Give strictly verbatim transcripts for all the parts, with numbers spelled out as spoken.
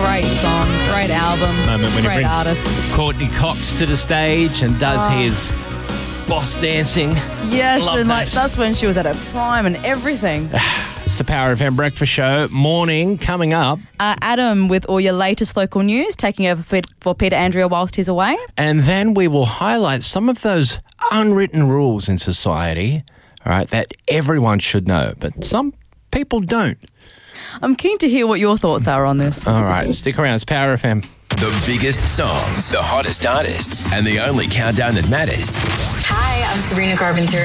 great song, great album, Moment when great he brings artist. Courtney Cox to the stage and does Oh. his boss dancing. Yes, Love and like that. that's when she was at her prime and everything. It's the Power F M Breakfast Show. Morning coming up. Uh, Adam with all your latest local news, taking over for, for Peter Andrea whilst he's away. And then we will highlight some of those unwritten rules in society, all right, that everyone should know, but some people don't. I'm keen to hear what your thoughts are on this. All right, stick around. It's Power F M. The biggest songs, the hottest artists, and the only countdown that matters. Hi, I'm Sabrina Carpenter.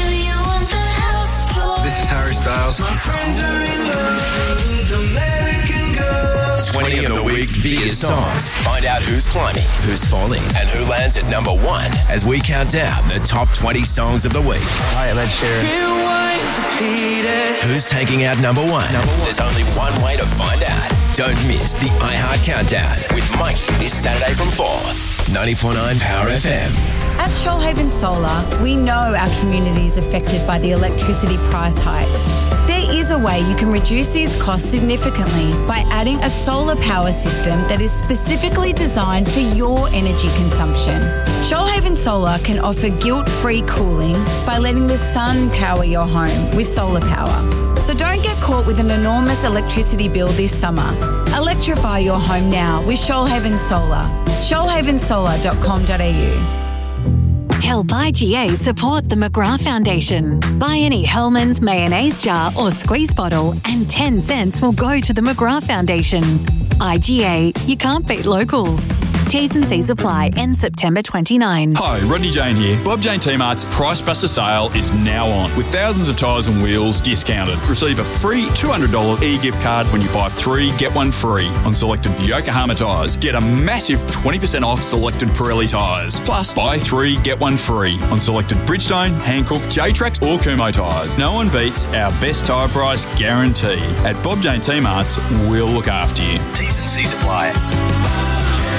This is Harry Styles. My friends are in love with American girls. twenty of the week's biggest songs. Find out who's climbing, who's falling, and who lands at number one as we count down the top twenty songs of the week. Hi, I'm Ed Sheeran. Who's taking out number one? There's only one way to find out. Don't miss the iHeart Countdown with Mikey this Saturday from four. ninety-four point nine Power F M. At Shoalhaven Solar, we know our community is affected by the electricity price hikes. There is a way you can reduce these costs significantly by adding a solar power system that is specifically designed for your energy consumption. Shoalhaven Solar can offer guilt-free cooling by letting the sun power your home with solar power. So don't get caught with an enormous electricity bill this summer. Electrify your home now with Shoalhaven Solar. shoalhaven solar dot com dot a u. Help I G A support the McGrath Foundation. Buy any Hellmann's mayonnaise jar or squeeze bottle and ten cents will go to the McGrath Foundation. I G A, you can't beat local. T's and C's apply. End September twenty-ninth. Hi, Rodney Jane here. Bob Jane T-Mart's Price Buster sale is now on with thousands of tyres and wheels discounted. Receive a free two hundred dollars e-gift card when you buy three, get one free on selected Yokohama tyres. Get a massive twenty percent off selected Pirelli tyres. Plus, buy three, get one free on selected Bridgestone, Hankook, J-Trax or Kumho tyres. No one beats our best tyre price guarantee. At Bob Jane T-Mart's, we'll look after you. T's and C's apply.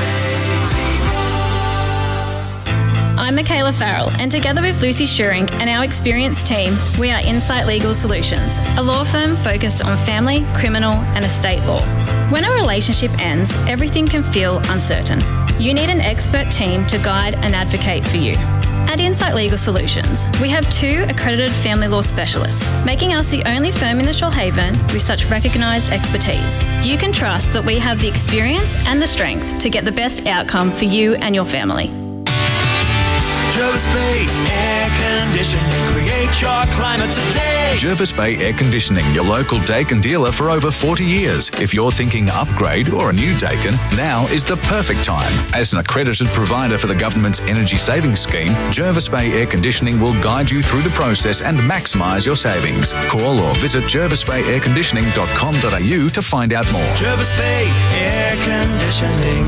I'm Michaela Farrell, and together with Lucy Schuring and our experienced team, we are Insight Legal Solutions, a law firm focused on family, criminal and estate law. When a relationship ends, everything can feel uncertain. You need an expert team to guide and advocate for you. At Insight Legal Solutions, we have two accredited family law specialists, making us the only firm in the Shoalhaven with such recognised expertise. You can trust that we have the experience and the strength to get the best outcome for you and your family. Jervis Bay Air Conditioning. Create your climate today. Jervis Bay Air Conditioning, your local Daikin dealer for over forty years. If you're thinking upgrade or a new Daikin, now is the perfect time. As an accredited provider for the government's energy savings scheme, Jervis Bay Air Conditioning will guide you through the process and maximise your savings. Call or visit jervis bay air conditioning dot com dot a u to find out more. Jervis Bay Air Conditioning.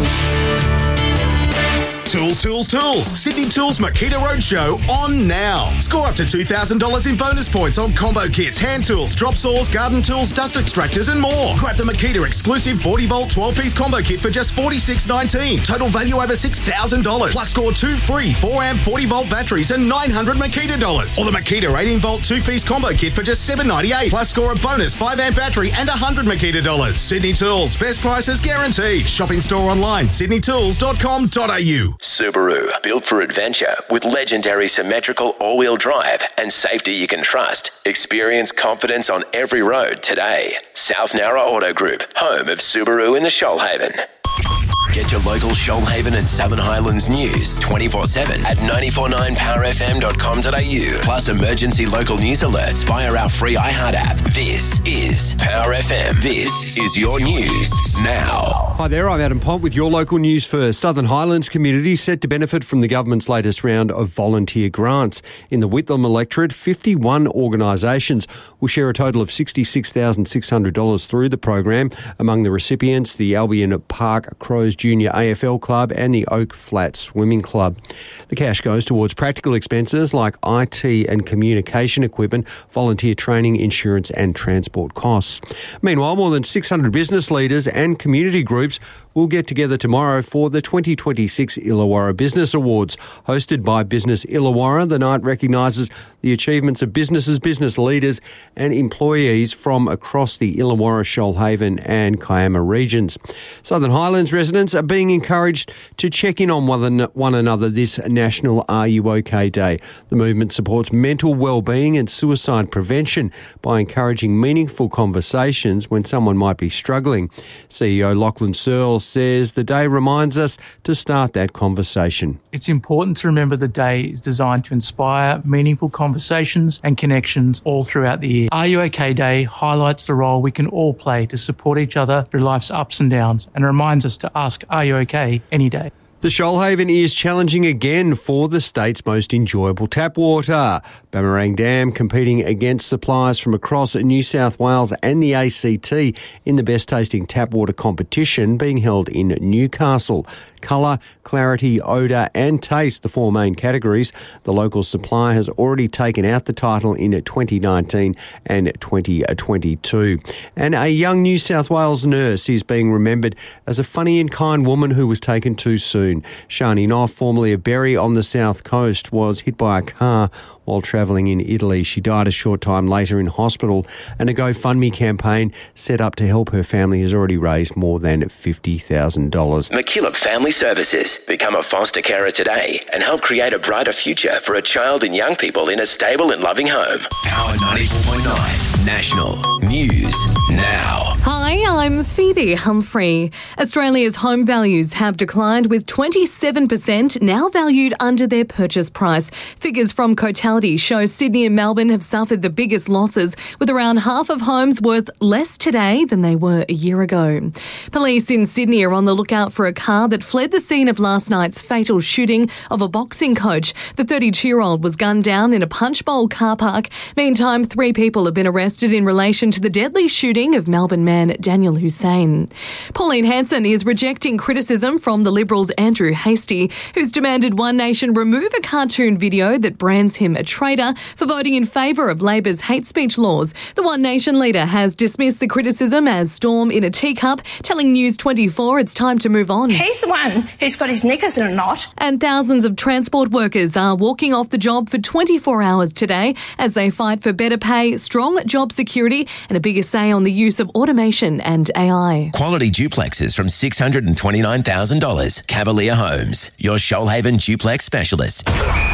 Tools, Tools, Tools. Sydney Tools Makita Roadshow on now. Score up to two thousand dollars in bonus points on combo kits, hand tools, drop saws, garden tools, dust extractors and more. Grab the Makita exclusive forty volt twelve piece combo kit for just forty-six nineteen. Total value over six thousand dollars. Plus score two free four amp forty volt batteries and nine hundred Makita dollars. Or the Makita eighteen volt two piece combo kit for just seven ninety-eight. Plus score a bonus five amp battery and one hundred Makita dollars. Sydney Tools. Best prices guaranteed. Shop in store online. sydney tools dot com dot a u. Subaru, built for adventure with legendary symmetrical all-wheel drive and safety you can trust. Experience confidence on every road today. South Nowra Auto Group, home of Subaru in the Shoalhaven. Get your local Shoalhaven and Southern Highlands news twenty-four seven at nine four nine power f m dot com dot a u. Plus emergency local news alerts via our free iHeart app. This is Power F M. This is your news now. Hi there, I'm Adam Pont with your local news for Southern Highlands communities set to benefit from the government's latest round of volunteer grants. In the Whitlam electorate, fifty-one organisations will share a total of sixty-six thousand six hundred dollars through the program. Among the recipients, the Albion Park Crows Junior A F L Club and the Oak Flat Swimming Club. The cash goes towards practical expenses like I T and communication equipment, volunteer training, insurance and transport costs. Meanwhile, more than six hundred business leaders and community groups will get together tomorrow for the twenty twenty-six Illawarra Business Awards. Hosted by Business Illawarra, the night recognises the achievements of businesses, business leaders and employees from across the Illawarra, Shoalhaven and Kiama regions. Southern Highlands residents are being encouraged to check in on one another this National Are You OK Day. The movement supports mental well-being and suicide prevention by encouraging meaningful conversations when someone might be struggling. C E O Lachlan Searle says the day reminds us to start that conversation. It's important to remember the day is designed to inspire meaningful conversations and connections all throughout the year. Are You OK Day highlights the role we can all play to support each other through life's ups and downs and reminds us to ask, are you okay, any day. The Shoalhaven is challenging again for the state's most enjoyable tap water. Bamarang Dam competing against suppliers from across New South Wales and the A C T in the best tasting tap water competition being held in Newcastle. Colour, clarity, odour and taste, the four main categories. The local supplier has already taken out the title in twenty nineteen and twenty twenty-two. And a young New South Wales nurse is being remembered as a funny and kind woman who was taken too soon. Shani Knopf, formerly of Berry on the south coast, was hit by a car while travelling in Italy. She died a short time later in hospital, and a GoFundMe campaign set up to help her family has already raised more than fifty thousand dollars. McKillop Family Services. Become a foster carer today and help create a brighter future for a child and young people in a stable and loving home. Power ninety-four point nine National News Now. Hi, I'm Phoebe Humphrey. Australia's home values have declined, with twenty-seven percent now valued under their purchase price. Figures from Cotality show Sydney and Melbourne have suffered the biggest losses, with around half of homes worth less today than they were a year ago. Police in Sydney are on the lookout for a car that fled the scene of last night's fatal shooting of a boxing coach. The thirty-two-year-old was gunned down in a punch bowl car park. Meantime, three people have been arrested in relation to the deadly shooting of Melbourne man Daniel Hussein. Pauline Hanson is rejecting criticism from the Liberals' Andrew Hastie, who's demanded One Nation remove a cartoon video that brands him a traitor for voting in favour of Labor's hate speech laws. The One Nation leader has dismissed the criticism as storm in a teacup, telling News twenty-four it's time to move on. He's the one who's got his knickers in a knot. And thousands of transport workers are walking off the job for twenty-four hours today as they fight for better pay, strong job security and a bigger say on the use of automation and A I. Quality duplexes from six hundred twenty-nine thousand dollars. Cavalier Homes, your Shoalhaven duplex specialist.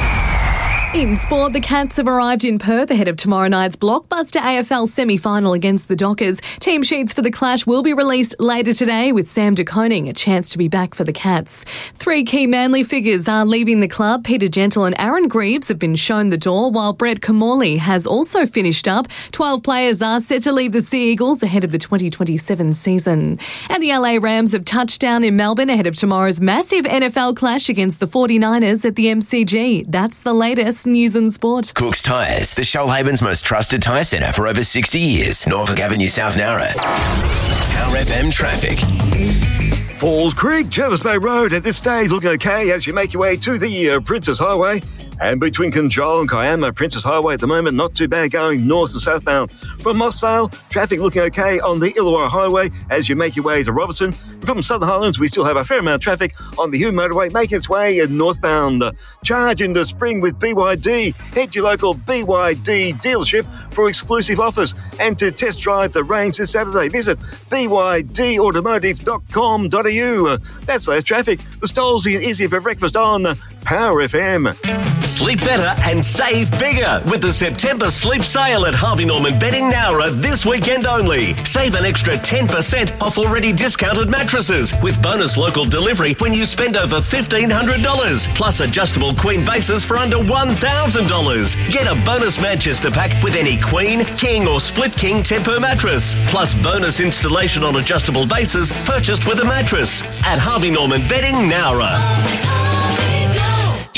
In sport, the Cats have arrived in Perth ahead of tomorrow night's blockbuster A F L semi-final against the Dockers. Team sheets for the clash will be released later today, with Sam de Koning a chance to be back for the Cats. Three key Manly figures are leaving the club. Peter Gentle and Aaron Greaves have been shown the door, while Brett Kamali has also finished up. Twelve players are set to leave the Sea Eagles ahead of the twenty twenty-seven season. And the L A Rams have touched down in Melbourne ahead of tomorrow's massive N F L clash against the forty-niners at the M C G. That's the latest news and sport. Cook's Tyres, the Shoalhaven's most trusted tyre centre for over sixty years. Norfolk Avenue, South Nowra. Power F M traffic. Falls Creek, Jervis Bay Road at this stage looking okay as you make your way to the uh, Princess Highway. And between Control and Kiama, Princess Highway at the moment, not too bad going north and southbound. From Mossvale, traffic looking okay on the Illawarra Highway as you make your way to Robertson. From Southern Highlands, we still have a fair amount of traffic on the Hume Motorway, making its way northbound. Charge into spring with B Y D. Head to your local B Y D dealership for exclusive offers and to test drive the range this Saturday. Visit b y d automotive dot com dot a u. That's less traffic. The Stolzy and Izzy for breakfast on Power F M. Sleep better and save bigger with the September sleep sale at Harvey Norman Bedding Nowra this weekend only. Save an extra ten percent off already discounted mattresses with bonus local delivery when you spend over fifteen hundred dollars, plus adjustable queen bases for under one thousand dollars. Get a bonus Manchester pack with any queen, king or split king Tempur mattress, plus bonus installation on adjustable bases purchased with a mattress at Harvey Norman Bedding Nowra.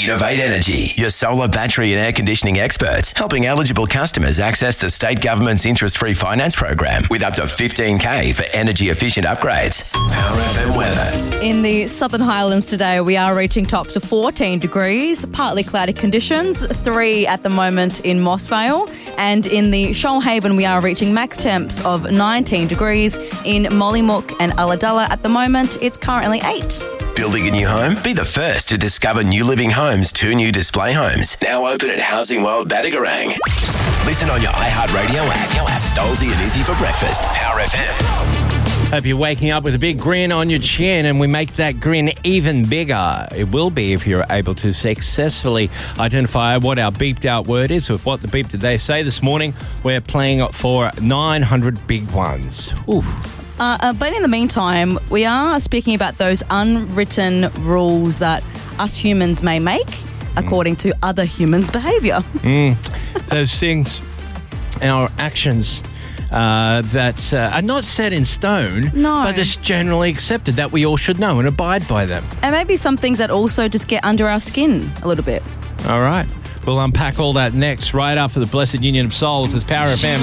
Innovate Energy, your solar battery and air conditioning experts, helping eligible customers access the state government's interest-free finance program with up to fifteen K for energy-efficient upgrades. Power F M weather. In the Southern Highlands today, we are reaching tops of fourteen degrees, partly cloudy conditions, three at the moment in Moss Vale. And in the Shoalhaven, we are reaching max temps of nineteen degrees. In Mollymook and Ulladulla at the moment, it's currently eight. Building a new home? Be the first to discover New Living Homes' two new display homes. Now open at Housing World Badagarang. Listen on your iHeartRadio app. Stolzy and Izzy for breakfast. Power F M. Hope you're waking up with a big grin on your chin, and we make that grin even bigger. It will be if you're able to successfully identify what our beeped out word is. With What the Beep Did They Say this morning, we're playing for nine hundred big ones. Ooh. Uh, uh, but in the meantime, we are speaking about those unwritten rules that us humans may make according to other humans' behaviour. Mm. Those things, our actions uh, that uh, are not set in stone, No. but it's generally accepted that we all should know and abide by them. And maybe some things that also just get under our skin a little bit. All right. We'll unpack all that next, right after the Blessed Union of Souls as Power F M.